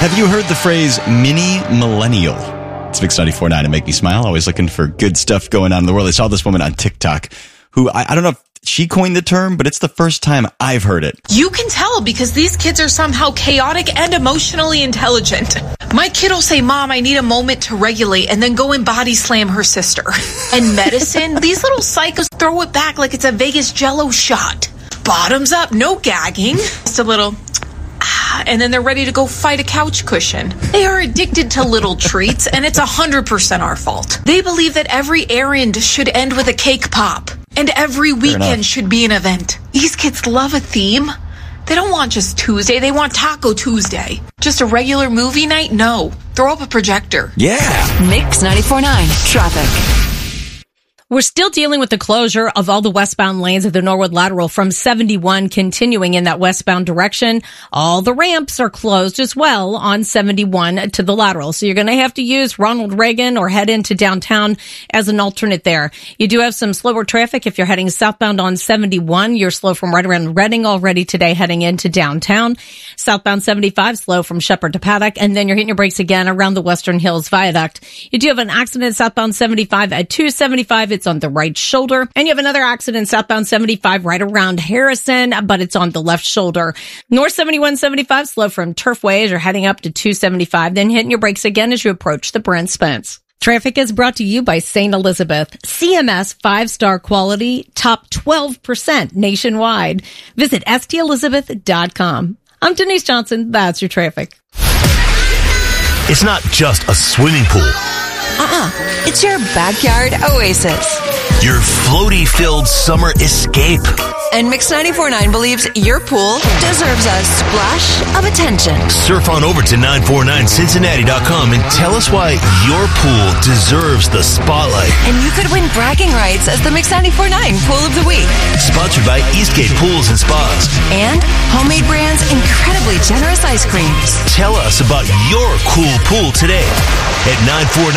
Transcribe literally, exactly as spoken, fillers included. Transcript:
Have you heard the phrase mini millennial? It's Mix ninety-four point nine and Make Me Smile. Always looking for good stuff going on in the world. I saw this woman on TikTok who, I, I don't know if she coined the term, but it's the first time I've heard it. You can tell because these kids are somehow chaotic and emotionally intelligent. My kid will say, Mom, I need a moment to regulate, and then go and body slam her sister. And medicine, these little psychos throw it back like it's a Vegas Jell-O shot. Bottoms up, no gagging. Just a little... and then they're ready to go fight a couch cushion. They are addicted to little treats, and it's one hundred percent our fault. They believe that every errand should end with a cake pop, and every weekend should be an event. These kids love a theme. They don't want just Tuesday, they want Taco Tuesday. Just a regular movie night? No. Throw up a projector. Yeah. Mix ninety-four point nine Traffic. We're still dealing with the closure of all the westbound lanes of the Norwood Lateral from seventy-one continuing in that westbound direction. All the ramps are closed as well on seventy-one to the Lateral. So you're going to have to use Ronald Reagan or head into downtown as an alternate there. You do have some slower traffic if you're heading southbound on seventy-one. You're slow from right around Reading already today heading into downtown. Southbound seventy-five slow from Shepherd to Paddock. And then you're hitting your brakes again around the Western Hills Viaduct. You do have an accident southbound seventy-five at two seventy-five. It's on the right shoulder. And you have another accident southbound seventy-five right around Harrison, but it's on the left shoulder. North seventy-one seventy-five slow from Turfway as you're heading up to two seventy-five, then hitting your brakes again as you approach the Brent Spence. Traffic is brought to you by Saint Elizabeth. C M S five-star quality, top twelve percent nationwide. Visit S T Elizabeth dot com. I'm Denise Johnson. That's your traffic. It's not just a swimming pool. Uh-uh. It's your backyard oasis. Your floaty-filled summer escape. And Mix ninety-four point nine believes your pool deserves a splash of attention. Surf on over to nine four nine Cincinnati dot com and tell us why your pool deserves the spotlight. And you could win bragging rights as the Mix ninety-four point nine Pool of the Week. Sponsored by Eastgate Pools and Spas. And Homemade Brands' incredibly generous ice creams. Tell us about your cool pool today at nine four nine